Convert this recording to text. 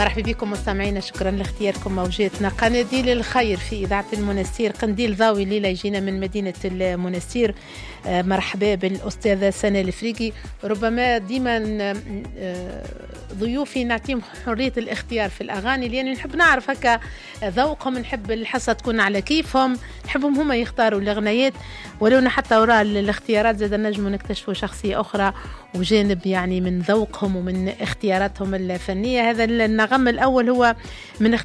مرحبا بكم مستمعينا، شكرا لاختياركم موجاتنا. قناديل الخير في إذاعة المنستير، قنديل ضوئي الليلة يجينا من مدينة المنستير. مرحبا بالأستاذة سنة الفريقي. ربما ديما ضيوفي نعطيهم حرية الاختيار في الأغاني، لأن نحب نعرف هكا ذوقهم، نحب الحصة تكون على كيفهم، نحبهم هما يختاروا الأغنيات، ولو حتى وراء الاختيارات زاد نجموا نكتشفوا شخصية أخرى وجانب يعني من ذوقهم ومن اختياراتهم الفنية. هذا النغم الأول هو من